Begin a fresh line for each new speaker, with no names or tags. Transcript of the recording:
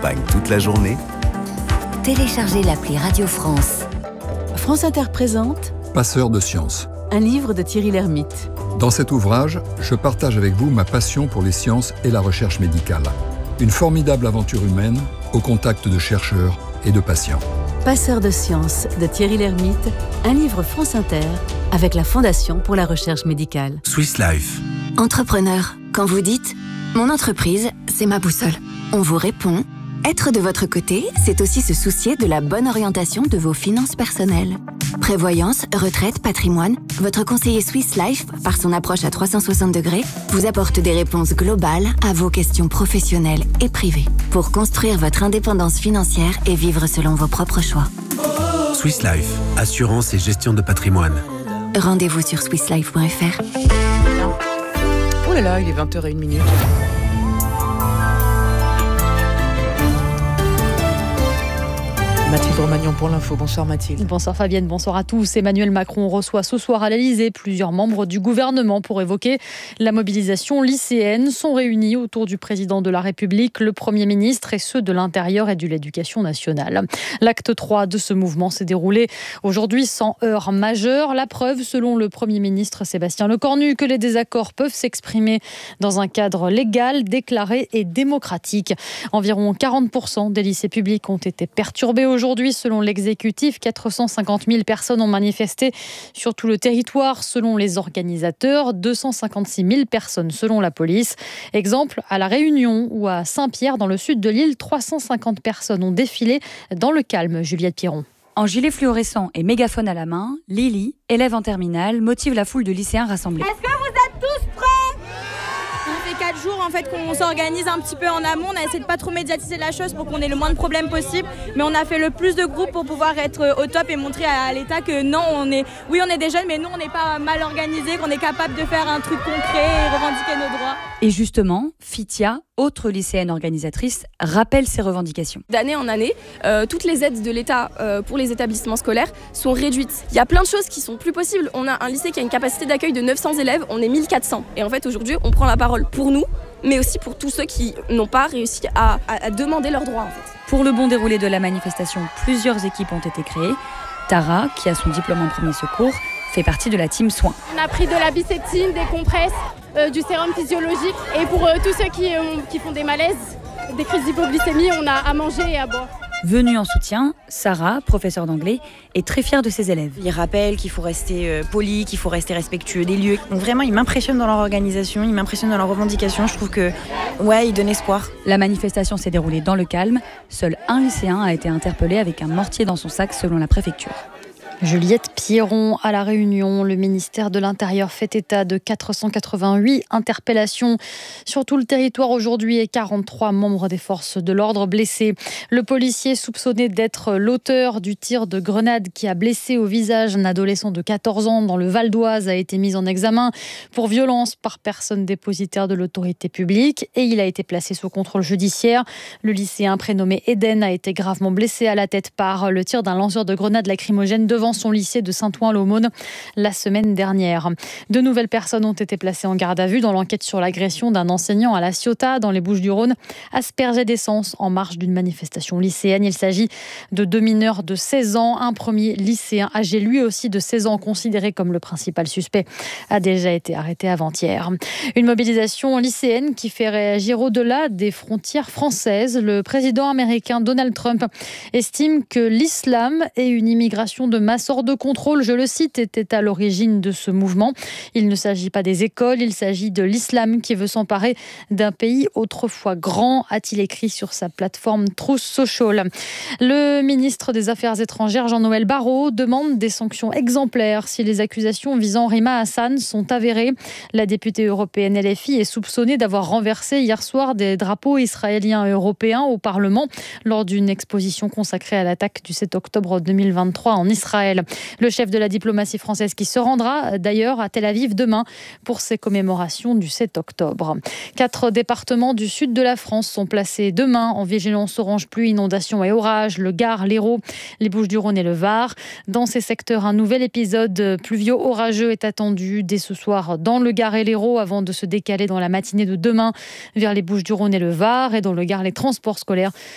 accompagne toute la journée.
Téléchargez l'appli Radio France.
France Inter présente
Passeur de sciences.
Un livre de Thierry Lhermitte.
Dans cet ouvrage, je partage avec vous ma passion pour les sciences et la recherche médicale. Une formidable aventure humaine au contact de chercheurs et de patients.
Passeur de sciences de Thierry Lhermitte, un livre France Inter avec la Fondation pour la recherche médicale.
Swiss Life.
Entrepreneur, quand vous dites « Mon entreprise, c'est ma boussole », on vous répond « Être de votre côté, c'est aussi se soucier de la bonne orientation de vos finances personnelles. » Prévoyance, retraite, patrimoine, votre conseiller Swiss Life, par son approche à 360 degrés, vous apporte des réponses globales à vos questions professionnelles et privées pour construire votre indépendance financière et vivre selon vos propres choix.
Swiss Life, assurance et gestion de patrimoine.
Rendez-vous sur swisslife.fr.
Oh là là, il est 20h01. Mathilde Romagnon pour l'info. Bonsoir Mathilde.
Bonsoir Fabienne, bonsoir à tous. Emmanuel Macron reçoit ce soir à l'Elysée plusieurs membres du gouvernement pour évoquer la mobilisation lycéenne. Sont réunis autour du président de la République, le Premier ministre et ceux de l'Intérieur et de l'Éducation nationale. L'acte 3 de ce mouvement s'est déroulé aujourd'hui sans heurts majeurs. La preuve, selon le Premier ministre Sébastien Lecornu, que les désaccords peuvent s'exprimer dans un cadre légal, déclaré et démocratique. Environ 40% des lycées publics ont été perturbés aujourd'hui, selon l'exécutif, 450 000 personnes ont manifesté sur tout le territoire, selon les organisateurs, 256 000 personnes selon la police. Exemple, à La Réunion ou à Saint-Pierre, dans le sud de l'île, 350 personnes ont défilé dans le calme. Juliette Piron.
En gilet fluorescent et mégaphone à la main, Lily, élève en terminale, motive la foule de lycéens rassemblés.
Est-ce que vous êtes tous prêts ? Ça fait 4 jours en fait qu'on s'organise un petit peu en amont. On a essayé de pas trop médiatiser la chose pour qu'on ait le moins de problèmes possible. Mais on a fait le plus de groupes pour pouvoir être au top et montrer à l'État que non, on est des jeunes, mais nous on n'est pas mal organisés, qu'on est capable de faire un truc concret et revendiquer nos droits.
Et justement, Fitia, autre lycéenne organisatrice, rappelle ses revendications.
D'année en année, toutes les aides de l'État pour les établissements scolaires sont réduites. Il y a plein de choses qui sont plus possibles. On a un lycée qui a une capacité d'accueil de 900 élèves, on est 1400. Et en fait aujourd'hui, on prend la parole pour nous, mais aussi pour tous ceux qui n'ont pas réussi à demander leurs droits. En fait.
Pour le bon déroulé de la manifestation, plusieurs équipes ont été créées. Tara, qui a son diplôme en premier secours, fait partie de la team soins.
On a pris de la bicéptine, des compresses, du sérum physiologique. Et pour tous ceux qui font des malaises, des crises d'hypoglycémie, on a à manger et à boire.
Venue en soutien, Sarah, professeure d'anglais, est très fière de ses élèves.
Ils rappellent qu'il faut rester poli, qu'il faut rester respectueux des lieux. Donc vraiment, ils m'impressionnent dans leur organisation, ils m'impressionnent dans leurs revendications. Je trouve que, ils donnent espoir.
La manifestation s'est déroulée dans le calme. Seul un lycéen a été interpellé avec un mortier dans son sac, selon la préfecture.
Juliette Piron, à La Réunion, le ministère de l'Intérieur fait état de 488 interpellations sur tout le territoire aujourd'hui et 43 membres des forces de l'ordre blessés. Le policier soupçonné d'être l'auteur du tir de grenade qui a blessé au visage un adolescent de 14 ans dans le Val d'Oise a été mis en examen pour violence par personne dépositaire de l'autorité publique et il a été placé sous contrôle judiciaire. Le lycéen prénommé Eden a été gravement blessé à la tête par le tir d'un lanceur de grenade lacrymogène devant son lycée de Saint-Ouen-l'Aumône la semaine dernière. De nouvelles personnes ont été placées en garde à vue dans l'enquête sur l'agression d'un enseignant à La Ciotat, dans les Bouches-du-Rhône, aspergé d'essence en marge d'une manifestation lycéenne. Il s'agit de 2 mineurs de 16 ans. Un premier lycéen âgé lui aussi de 16 ans, considéré comme le principal suspect, a déjà été arrêté avant-hier. Une mobilisation lycéenne qui fait réagir au-delà des frontières françaises. Le président américain Donald Trump estime que l'islam et une immigration de masse hors de contrôle, je le cite, était à l'origine de ce mouvement. Il ne s'agit pas des écoles, il s'agit de l'islam qui veut s'emparer d'un pays autrefois grand, a-t-il écrit sur sa plateforme Truth Social. Le ministre des Affaires étrangères, Jean-Noël Barrot, demande des sanctions exemplaires si les accusations visant Rima Hassan sont avérées. La députée européenne LFI est soupçonnée d'avoir renversé hier soir des drapeaux israéliens et européens au Parlement lors d'une exposition consacrée à l'attaque du 7 octobre 2023 en Israël. Le chef de la diplomatie française qui se rendra d'ailleurs à Tel Aviv demain pour ces commémorations du 7 octobre. 4 départements du sud de la France sont placés demain en vigilance orange pluie, inondations et orages. Le Gard, l'Hérault, les Bouches-du-Rhône et le Var. Dans ces secteurs, un nouvel épisode pluvio-orageux est attendu dès ce soir dans le Gard et l'Hérault avant de se décaler dans la matinée de demain vers les Bouches-du-Rhône et le Var. Et dans le Gard, les transports scolaires